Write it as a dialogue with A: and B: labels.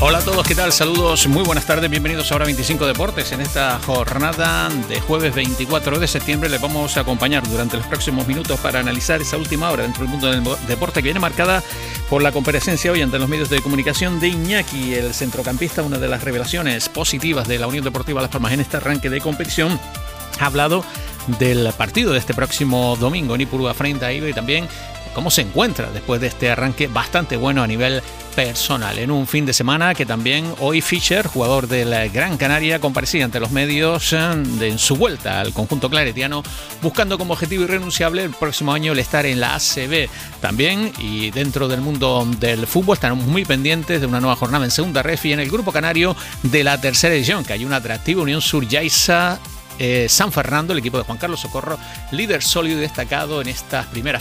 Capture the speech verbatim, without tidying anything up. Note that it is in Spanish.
A: Hola a todos, ¿qué tal? Saludos, muy buenas tardes, bienvenidos a Hora veinticinco Deportes. En esta jornada de jueves veinticuatro de septiembre les vamos a acompañar durante los próximos minutos para analizar esa última hora dentro del mundo del deporte que viene marcada por la comparecencia hoy ante los medios de comunicación de Iñaki, el centrocampista, una de las revelaciones positivas de la Unión Deportiva Las Palmas en este arranque de competición. Ha hablado del partido de este próximo domingo en Ipurúa frente a Eibar y también cómo se encuentra después de este arranque bastante bueno a nivel personal. En un fin de semana que también hoy Fischer, jugador del Gran Canaria, comparecía ante los medios de, en su vuelta al conjunto claretiano, buscando como objetivo irrenunciable el próximo año el estar en la A C B. También, y dentro del mundo del fútbol, están muy pendientes de una nueva jornada en Segunda Ref y en el grupo canario de la tercera edición, que hay una atractiva Unión Sur Yaiza Eh, San Fernando, el equipo de Juan Carlos Socorro, líder sólido y destacado en estas primeras